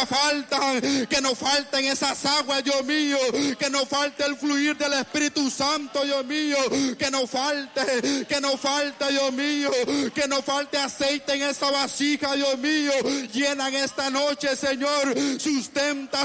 nunca faltan. Que no falten esas aguas, Dios mío. Que no falte el fluir del Espíritu Santo, Dios mío. Que no falte, Dios mío. Que no falte aceite en esa vasija, Dios mío. Llena en esta noche, Señor. Sustenta,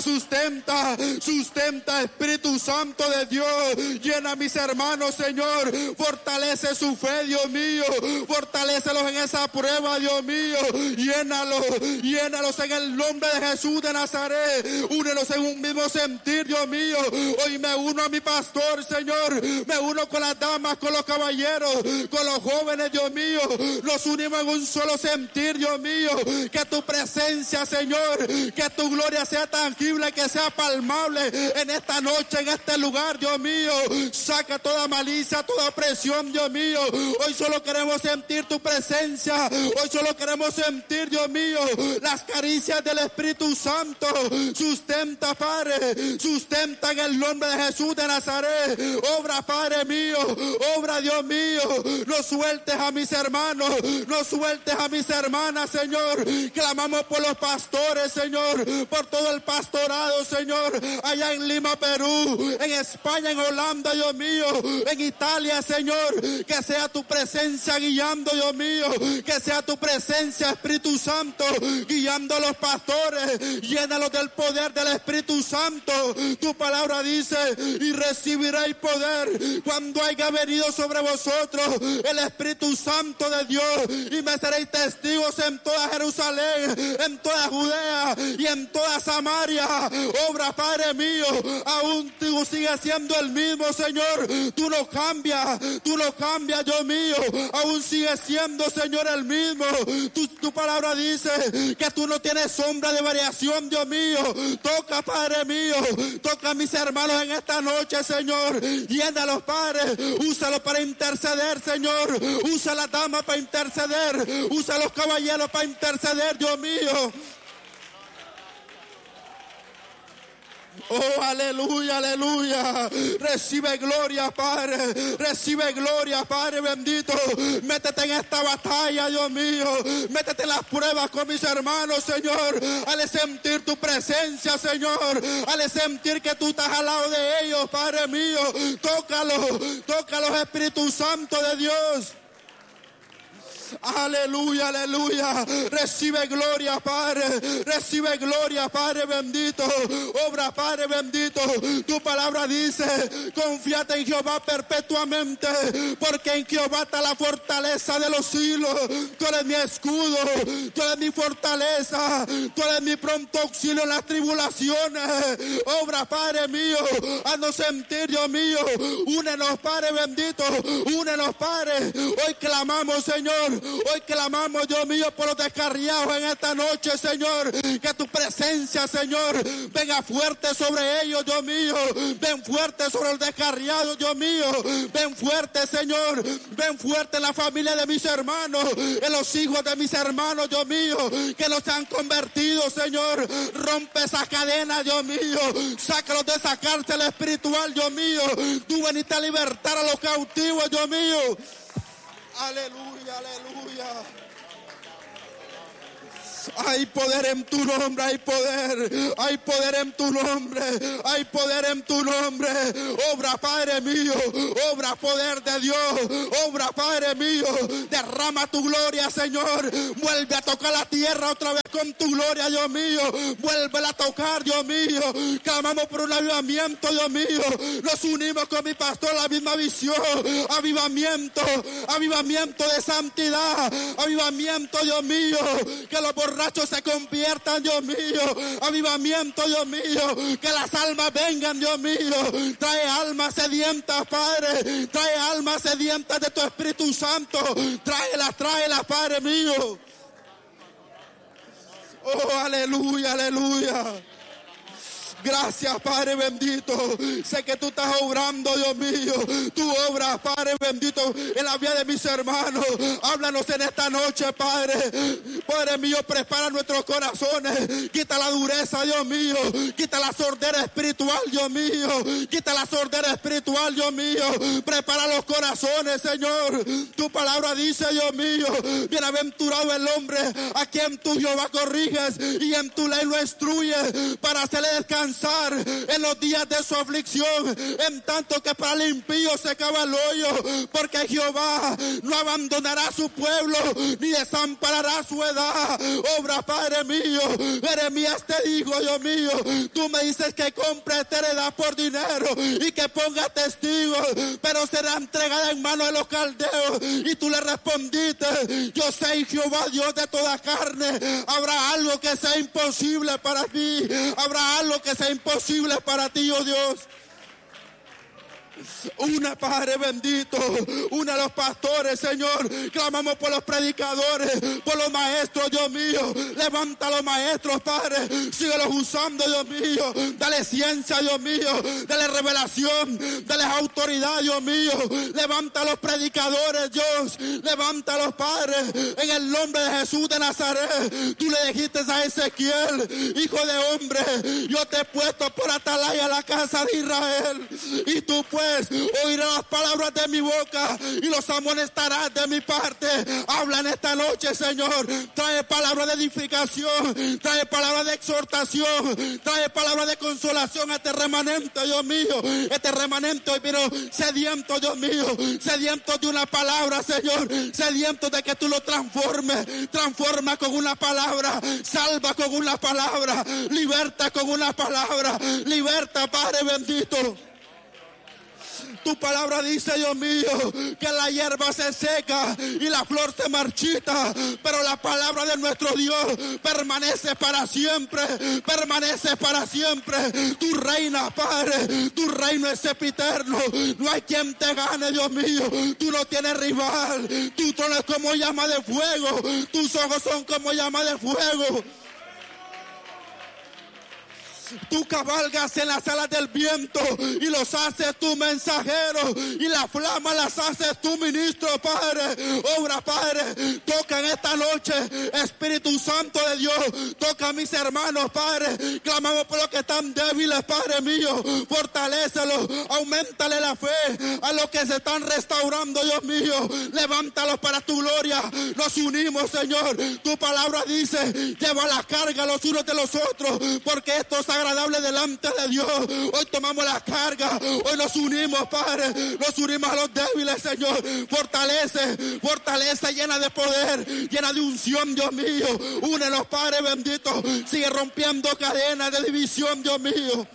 Espíritu Santo de Dios. Llena a mis hermanos, Señor. Fortalece su fe, Dios mío. Fortalécelos en esa prueba, Dios mío. Llénalos en el nombre de Jesús de Nazaret. Únelos en un mismo sentir, Dios mío. Hoy me uno a mi pastor, Señor. Me uno con las damas, con los caballeros, con los jóvenes, Dios mío. Nos unimos en un solo sentir, Dios mío. Que tu presencia, Señor, que tu gloria sea tangible, que sea palmable en esta noche, en este lugar, Dios mío. Saca toda malicia, toda presión, Dios mío. Hoy solo queremos sentir tu presencia. Hoy solo queremos sentir, Dios mío, las caricias del Espíritu Santo. Sustenta, Padre. Sustenta en el nombre de Jesús de Nazaret. Obra, Padre mío. Obra, Dios mío. No sueltes a mis hermanos. No sueltes a mis hermanas, Señor. Clamamos por los pastores, Señor. Por todo el pastorado, Señor. Allá en Lima, Perú. En España, en Holanda, Dios mío. En Italia, Señor. Que sea tu presencia guiando, Dios mío. Que sea tu presencia, Espíritu Santo, guiando a los pastores. Llénalos del poder del Espíritu Santo. Tu palabra dice: y recibiréis poder cuando haya venido sobre vosotros el Espíritu Santo de Dios. Y me seréis testigos en toda Jerusalén, en toda Judea y en toda Samaria. Obra, Padre mío. Aún tú sigues siendo el mismo, Señor. Tú no cambias, Dios mío. Aún sigues siendo, Señor, el mismo. Tu palabra dice que tú no tienes sombra de variación, Dios mío. Toca, Padre mío. Toca a mis hermanos en esta noche, Señor. Llénalos, Padre. Úsalos para interceder, Señor. Usa a la dama para interceder. Usa a los caballeros para interceder, Dios mío. Oh, aleluya, aleluya. Recibe gloria, Padre. Recibe gloria, Padre bendito. Métete en esta batalla, Dios mío. Métete en las pruebas con mis hermanos, Señor. Al sentir tu presencia, Señor. Al sentir que tú estás al lado de ellos, Padre mío. Tócalos, Espíritu Santo de Dios. Aleluya, aleluya. Recibe gloria, Padre. Recibe gloria, Padre bendito. Obra, Padre bendito. Tu palabra dice: confíate en Jehová perpetuamente, porque en Jehová está la fortaleza de los siglos. Tú eres mi escudo, tú eres mi fortaleza, tú eres mi pronto auxilio en las tribulaciones. Obra, Padre mío. Haznos sentir, Dios mío. Únenos, Padre bendito. Únenos, Padre. Hoy clamamos, Señor. Hoy clamamos, Dios mío, por los descarriados en esta noche, Señor. Que tu presencia, Señor, venga fuerte sobre ellos, Dios mío. Ven fuerte sobre los descarriados, Dios mío. Ven fuerte, Señor. Ven fuerte en la familia de mis hermanos, en los hijos de mis hermanos, Dios mío, que los han convertido, Señor. Rompe esas cadenas, Dios mío. Sácalos de esa cárcel espiritual, Dios mío. Tú veniste a libertar a los cautivos, Dios mío. Aleluya, aleluya. Hay poder en tu nombre, hay poder en tu nombre, hay poder en tu nombre. Obra, Padre mío, obra, poder de Dios, obra, Padre mío. Derrama tu gloria, Señor. Vuelve a tocar la tierra otra vez con tu gloria, Dios mío. Vuélvela a tocar, Dios mío. Clamamos por un avivamiento, Dios mío. Nos unimos con mi pastor a la misma visión. Avivamiento, avivamiento de santidad, avivamiento, Dios mío. Que los borrachos se conviertan, Dios mío. Avivamiento, Dios mío. Que las almas vengan, Dios mío. Trae almas sedientas, Padre. Trae almas sedientas de tu Espíritu Santo. Tráelas, Padre mío. Oh, aleluya, aleluya. Gracias, Padre bendito. Sé que tú estás obrando, Dios mío. Tú obras, Padre bendito, en la vida de mis hermanos. Háblanos en esta noche, Padre. Padre mío, prepara nuestros corazones. Quita la dureza, Dios mío. Quita la sordera espiritual, Dios mío. Quita la sordera espiritual, Dios mío. Prepara los corazones, Señor. Tu palabra dice, Dios mío, bienaventurado el hombre a quien tú, Jehová, corriges y en tu ley lo instruyes para hacerle descansar en los días de su aflicción, en tanto que para el impío se cava el hoyo, porque Jehová no abandonará a su pueblo ni desamparará su edad. Obra, Padre mío. Jeremías te dijo, Dios mío, tú me dices que compre esta heredad por dinero y que ponga testigos, pero será entregada en manos de los caldeos. Y tú le respondiste, yo soy Jehová, Dios de toda carne. Habrá algo que sea imposible para ti. Habrá algo que sea imposible para ti, oh Dios. Una, Padre bendito, una a los pastores, Señor. Clamamos por los predicadores, por los maestros, Dios mío. Levanta a los maestros, Padre. Síguelos usando, Dios mío. Dale ciencia, Dios mío. Dale revelación. Dale autoridad, Dios mío. Levanta a los predicadores, Dios. Levanta a los padres. En el nombre de Jesús de Nazaret. Tú le dijiste a Ezequiel, hijo de hombre, yo te he puesto por atalaya a la casa de Israel. Y tú, pues, oirás las palabras de mi boca y los amonestarás de mi parte. Habla en esta noche, Señor. Trae palabra de edificación, trae palabra de exhortación, trae palabra de consolación a este remanente, Dios mío. Este remanente hoy vino sediento, Dios mío, sediento de una palabra, Señor, sediento de que tú lo transformes. Transforma con una palabra, salva con una palabra, liberta con una palabra, liberta, Padre bendito. Tu palabra dice, Dios mío, que la hierba se seca y la flor se marchita, pero la palabra de nuestro Dios permanece para siempre, permanece para siempre. Tu reina, Padre, tu reino es sempiterno. No hay quien te gane, Dios mío. Tú no tienes rival. Tu trono es como llama de fuego. Tus ojos son como llama de fuego. Tú cabalgas en las alas del viento y los haces tu mensajero y la flama las haces tu ministro, Padre. Obra, Padre, toca en esta noche, Espíritu Santo de Dios, toca a mis hermanos, Padre. Clamamos por los que están débiles, Padre mío, fortalécelos, aumentale la fe a los que se están restaurando, Dios mío, levántalos para tu gloria. Nos unimos, Señor, tu palabra dice, lleva la carga los unos de los otros, porque esto es agradable delante de Dios. Hoy tomamos la carga, hoy nos unimos, Padre, nos unimos a los débiles, Señor. Fortalece, fortaleza llena de poder, llena de unción, Dios mío. Únenos, Padre bendito, sigue rompiendo cadenas de división, Dios mío.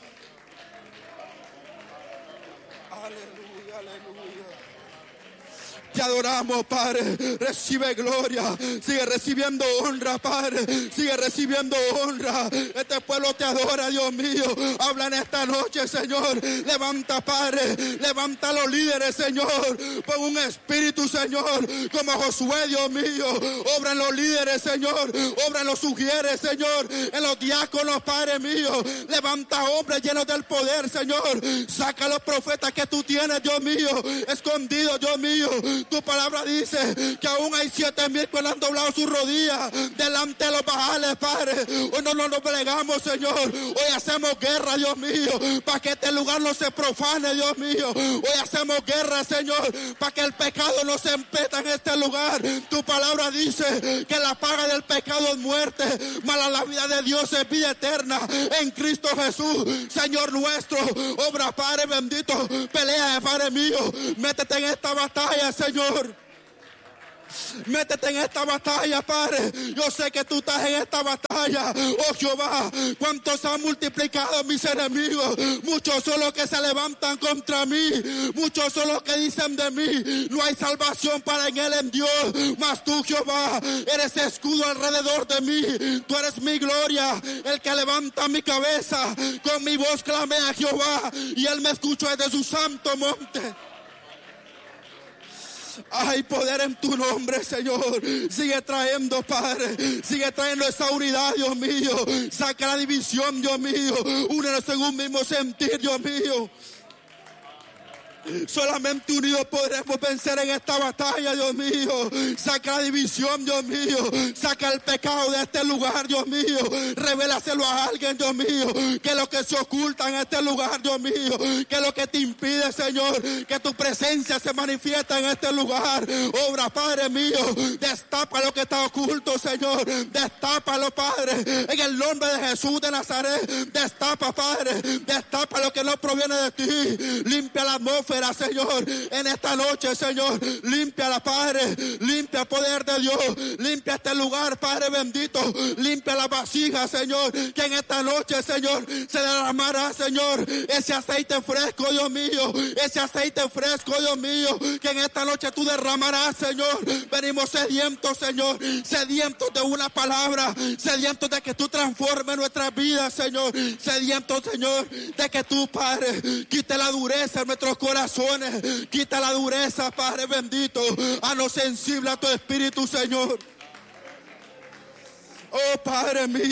Aleluya, aleluya. Te adoramos, Padre. Recibe gloria. Sigue recibiendo honra, Padre. Sigue recibiendo honra. Este pueblo te adora, Dios mío. Habla en esta noche, Señor. Levanta, Padre. Levanta a los líderes, Señor. Pon un espíritu, Señor, como Josué, Dios mío. Obra en los líderes, Señor. Obra en los sugieres, Señor. En los diáconos, Padre mío. Levanta hombres llenos del poder, Señor. Saca a los profetas que tú tienes, Dios mío. Escondidos, Dios mío. Tu palabra dice que aún hay 7,000 que han doblado sus rodillas delante de los Baales, Padre. Hoy no nos doblegamos, Señor. Hoy hacemos guerra, Dios mío, para que este lugar no se profane, Dios mío. Hoy hacemos guerra, Señor, para que el pecado no se empeta en este lugar. Tu palabra dice que la paga del pecado es muerte, mas la vida de Dios es vida eterna en Cristo Jesús, Señor nuestro. Obra, Padre bendito, pelea, Padre mío. Métete en esta batalla, Señor. Métete en esta batalla, Padre. Yo sé que tú estás en esta batalla. Oh Jehová, cuántos han multiplicado mis enemigos. Muchos son los que se levantan contra mí. Muchos son los que dicen de mí, no hay salvación para en él en Dios. Mas tú, Jehová, eres escudo alrededor de mí. Tú eres mi gloria, el que levanta mi cabeza. Con mi voz clamé a Jehová y él me escuchó desde su santo monte. Hay poder en tu nombre, Señor. Sigue trayendo, Padre. Sigue trayendo esa unidad, Dios mío. Saca la división, Dios mío. Únenos en un mismo sentir, Dios mío. Solamente unidos podremos vencer en esta batalla, Dios mío. Saca la división, Dios mío. Saca el pecado de este lugar, Dios mío. Revélaselo a alguien, Dios mío. Que lo que se oculta en este lugar, Dios mío. Que lo que te impide, Señor, que tu presencia se manifiesta en este lugar. Obra, Padre mío. Destapa lo que está oculto, Señor. Destápalo, Padre. En el nombre de Jesús de Nazaret. Destapa, Padre. Destapa lo que no proviene de ti. Limpia la atmósfera, Señor, en esta noche, Señor. Limpia la, Padre. Limpia el poder de Dios. Limpia este lugar, Padre bendito. Limpia la vasija, Señor. Que en esta noche, Señor, se derramará, Señor, ese aceite fresco, Dios mío. Ese aceite fresco, Dios mío. Que en esta noche tú derramarás, Señor. Venimos sedientos, Señor. Sedientos de una palabra. Sedientos de que tú transformes nuestras vidas, Señor. Sedientos, Señor, de que tú, Padre, quite la dureza en nuestros corazones. Quita la dureza, Padre bendito. Haznos sensible a tu espíritu, Señor. Oh, Padre mío.